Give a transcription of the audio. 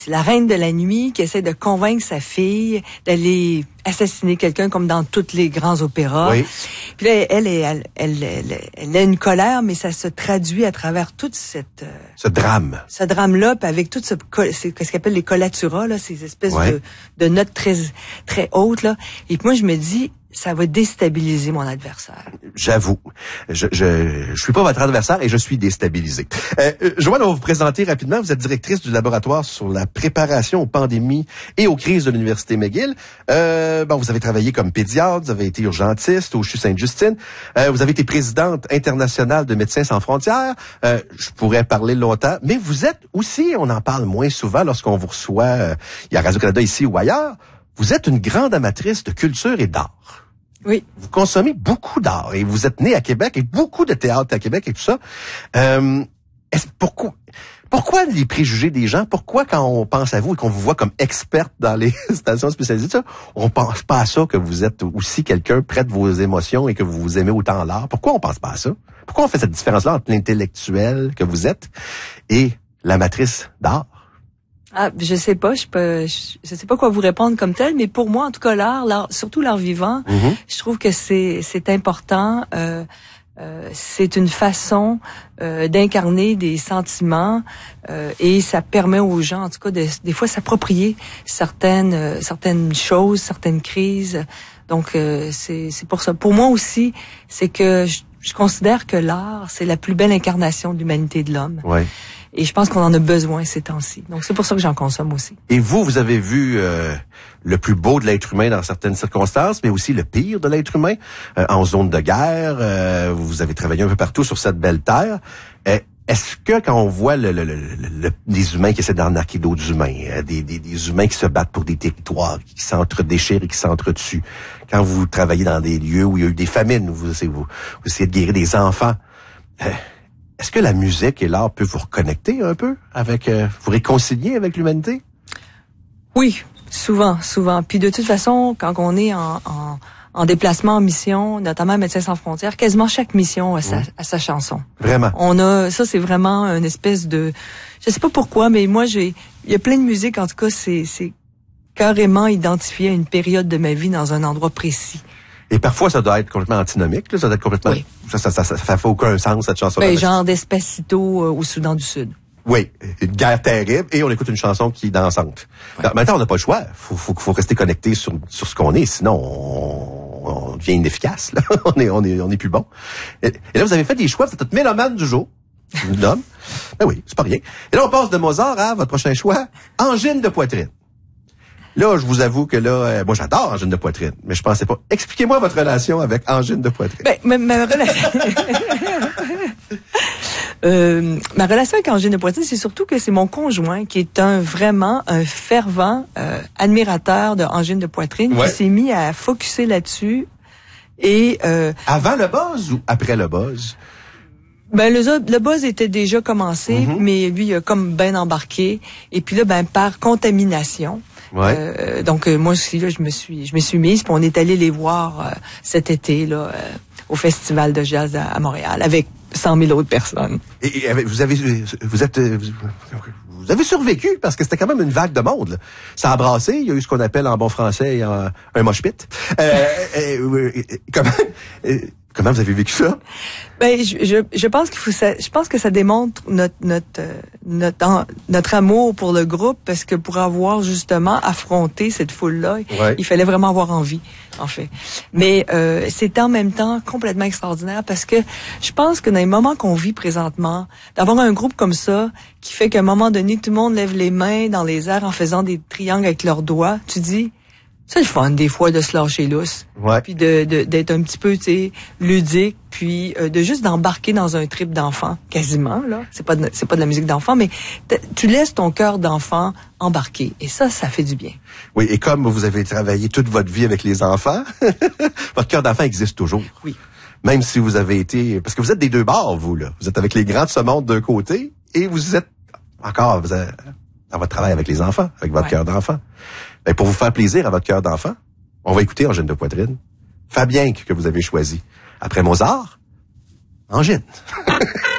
C'est la reine de la nuit qui essaie de convaincre sa fille d'aller assassiner quelqu'un comme dans tous les grands opéras. Oui. Puis là, elle a une colère, mais ça se traduit à travers toute cette... ce drame. Ce drame-là, puis avec tout ce qu'est-ce qu'on appelle les collatura, là, ces espèces de notes très, très hautes, là. Et puis moi, je me dis, ça va déstabiliser mon adversaire. J'avoue. Je suis pas votre adversaire et je suis déstabilisé. Joanne, on va vous présenter rapidement. Vous êtes directrice du laboratoire sur la préparation aux pandémies et aux crises de l'Université McGill. Vous avez travaillé comme pédiatre, vous avez été urgentiste au CHU Sainte-Justine. Vous avez été présidente internationale de Médecins sans frontières. Je pourrais parler longtemps, mais vous êtes aussi, on en parle moins souvent lorsqu'on vous reçoit, il y a Radio-Canada ici ou ailleurs, vous êtes une grande amatrice de culture et d'art. Oui. Vous consommez beaucoup d'art et vous êtes né à Québec et beaucoup de théâtre à Québec et tout ça. Pourquoi les préjugés des gens? Pourquoi quand on pense à vous et qu'on vous voit comme experte dans les stations spécialisées, on pense pas à ça que vous êtes aussi quelqu'un près de vos émotions et que vous aimez autant l'art? Pourquoi on pense pas à ça? Pourquoi on fait cette différence-là entre l'intellectuel que vous êtes et l'amatrice d'art? Ah, je sais pas, je sais pas quoi vous répondre comme tel, mais pour moi, en tout cas, l'art, surtout l'art vivant, je trouve que c'est important. C'est une façon d'incarner des sentiments et ça permet aux gens, en tout cas, des fois s'approprier certaines choses, certaines crises. Donc, c'est pour ça. Pour moi aussi, c'est que je considère que l'art, c'est la plus belle incarnation de l'humanité de l'homme. Ouais. Et je pense qu'on en a besoin ces temps-ci. Donc, c'est pour ça que j'en consomme aussi. Et vous avez vu le plus beau de l'être humain dans certaines circonstances, mais aussi le pire de l'être humain en zone de guerre. Vous avez travaillé un peu partout sur cette belle terre. Est-ce que quand on voit des humains qui essaient d'arnaquer d'autres humains, des humains qui se battent pour des territoires, qui s'entre-déchirent et qui s'entretuent, quand vous travaillez dans des lieux où il y a eu des famines, où vous essayez de guérir des enfants, est-ce que la musique et l'art peuvent vous reconnecter un peu avec, vous réconcilier avec l'humanité? Oui, souvent. Puis de toute façon, quand on est en déplacement, en mission, notamment à Médecins sans frontières, quasiment chaque mission a sa chanson. Vraiment? Ça c'est vraiment une espèce de, je sais pas pourquoi, mais moi il y a plein de musique, en tout cas, c'est carrément identifié à une période de ma vie dans un endroit précis. Et parfois, ça doit être complètement antinomique, là. Ça doit être complètement, oui. Ça fait aucun sens, cette chanson-là. Genre Despacito au Soudan du Sud. Oui. Une guerre terrible et on écoute une chanson qui est dansante. Ouais. Maintenant, on n'a pas le choix. Faut rester connecté sur ce qu'on est. Sinon, on devient inefficace, là. on est plus bon. Et là, vous avez fait des choix. Vous êtes notre mélomane du jour. Je vous le nomme. Ben oui, c'est pas rien. Et là, on passe de Mozart à votre prochain choix. Angine de poitrine. Là, je vous avoue que là, moi j'adore angine de poitrine, mais je pensais pas. Expliquez-moi votre relation avec angine de poitrine. Ma relation avec angine de poitrine, c'est surtout que c'est mon conjoint qui est vraiment un fervent admirateur de angine de poitrine, qui s'est mis à focusser là-dessus. Et avant le buzz ou après le buzz? Le buzz était déjà commencé, mais lui il a comme bien embarqué. Et puis là, par contamination. Ouais. Donc moi aussi là, je me suis mise, puis on est allé les voir cet été là au festival de jazz à Montréal avec 100 000 autres personnes. Et vous avez survécu parce que c'était quand même une vague de monde, là. Ça a brassé, il y a eu ce qu'on appelle en bon français un mosh pit. Comment vous avez vécu ça? Je pense je pense que ça démontre notre amour pour le groupe, parce que pour avoir justement affronté cette foule-là, il fallait vraiment avoir envie, en fait. Mais c'était en même temps complètement extraordinaire, parce que je pense que dans les moments qu'on vit présentement, d'avoir un groupe comme ça qui fait qu'à un moment donné, tout le monde lève les mains dans les airs en faisant des triangles avec leurs doigts, tu dis, c'est le fun des fois de se lâcher lousse, puis d'être un petit peu, tu sais, ludique, puis de juste d'embarquer dans un trip d'enfant, quasiment là. C'est pas de la musique d'enfant, mais tu laisses ton cœur d'enfant embarquer, et ça fait du bien. Oui, et comme vous avez travaillé toute votre vie avec les enfants, votre cœur d'enfant existe toujours. Oui. Même si vous avez été, parce que vous êtes des deux bords, vous là. Vous êtes avec les grands de ce monde d'un côté, et vous êtes encore dans votre travail avec les enfants, avec votre cœur d'enfant. Ben, pour vous faire plaisir à votre cœur d'enfant, on va écouter Angine de poitrine. Fabien que vous avez choisi. Après Mozart, Angine.